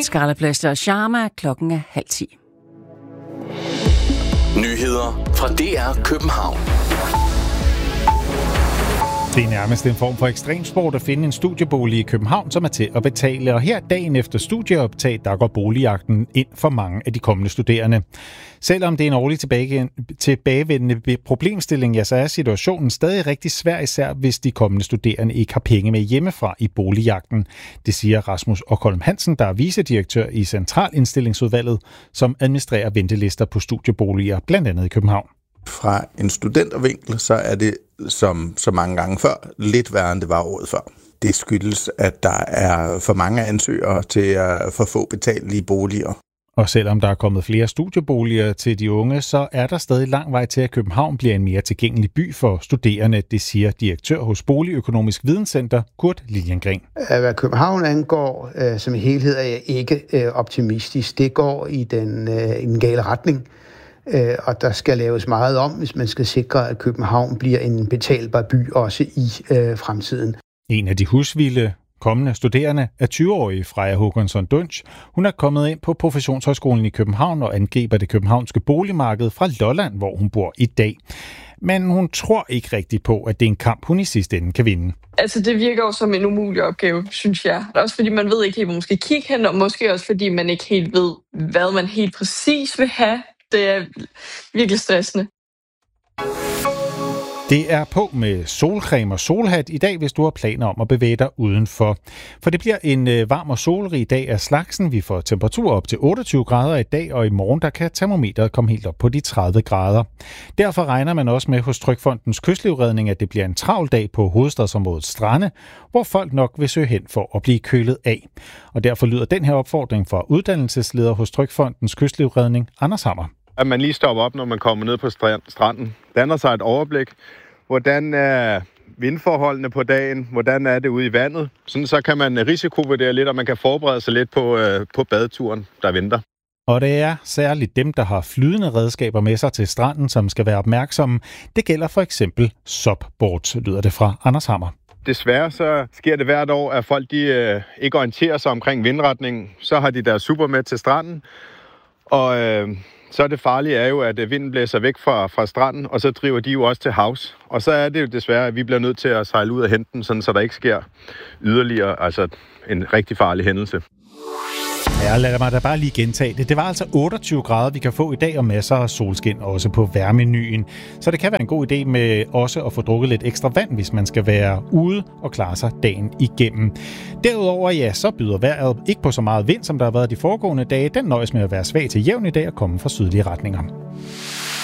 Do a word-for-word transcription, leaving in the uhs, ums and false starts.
Skarlaplaster og Sharma. Klokken er halv ti. Nyheder fra D R København. Det er nærmest en form for ekstremsport at finde en studiebolig i København, som er til at betale. Og her dagen efter studieoptag, der går boligjagten ind for mange af de kommende studerende. Selvom det er en årlig tilbage, tilbagevendende problemstilling, ja, så er situationen stadig rigtig svær, især hvis de kommende studerende ikke har penge med hjemmefra i boligjagten. Det siger Rasmus Okholm Hansen, der er vicedirektør i Centralindstillingsudvalget, som administrerer ventelister på studieboliger, blandt andet i København. Fra en studentervinkel, så er det som så mange gange før lidt værre, end det var året før. Det skyldes, at der er for mange ansøgere til at få få betalelige boliger. Og selvom der er kommet flere studieboliger til de unge, så er der stadig lang vej til, at København bliver en mere tilgængelig by for studerende, det siger direktør hos Boligøkonomisk Videnscenter, Kurt Liljengren. Hvad København angår øh, som helhed, er jeg ikke øh, optimistisk. Det går i den, øh, i den gale retning. Og der skal laves meget om, hvis man skal sikre, at København bliver en betalbar by også i øh, fremtiden. En af de husvilde kommende studerende er tyve-årige Freja Håkonsson Dunch. Hun er kommet ind på Professionshøjskolen i København og angriber det københavnske boligmarked fra Lolland, hvor hun bor i dag. Men hun tror ikke rigtigt på, at det er en kamp, hun i sidste ende kan vinde. Altså, det virker jo som en umulig opgave, synes jeg. Også fordi man ved ikke helt, hvor man skal kigge hen, og måske også fordi man ikke helt ved, hvad man helt præcis vil have. Det er virkelig stressende. Det er på med solcreme og solhat i dag, hvis du har planer om at bevæge dig udenfor. For det bliver en varm og solrig dag af slagsen. Vi får temperatur op til otteogtyve grader i dag, og i morgen der kan termometeret komme helt op på de tredive grader. Derfor regner man også med hos Trygfondens Kystlivredning, at det bliver en travl dag på hovedstadsområdets strande, hvor folk nok vil søge hen for at blive kølet af. Og derfor lyder den her opfordring fra uddannelsesleder hos Trygfondens Kystlivredning, Anders Hammer. At man lige stopper op, når man kommer ned på stranden. Danner sig et overblik. Hvordan er vindforholdene på dagen? Hvordan er det ude i vandet? Sådan så kan man risikovurdere lidt, og man kan forberede sig lidt på, øh, på badeturen, der venter. Og det er særligt dem, der har flydende redskaber med sig til stranden, som skal være opmærksomme. Det gælder for eksempel subboards, lyder det fra Anders Hammer. Desværre så sker det hvert år, at folk de, øh, ikke orienterer sig omkring vindretningen. Så har de deres super med til stranden, og øh, så er det farlige er jo, at vinden blæser væk fra, fra stranden, og så driver de jo også til havs. Og så er det jo desværre, at vi bliver nødt til at sejle ud og hente den, sådan, så der ikke sker yderligere, altså en rigtig farlig hændelse. Ja, lad mig da bare lige gentage det. Det var altså otteogtyve grader, vi kan få i dag, og masser af solskin også på værmenyen. Så det kan være en god idé med også at få drukket lidt ekstra vand, hvis man skal være ude og klare sig dagen igennem. Derudover, ja, så byder vejret ikke på så meget vind, som der har været de foregående dage. Den nøjes med at være svag til jævn i dag og komme fra sydlige retninger.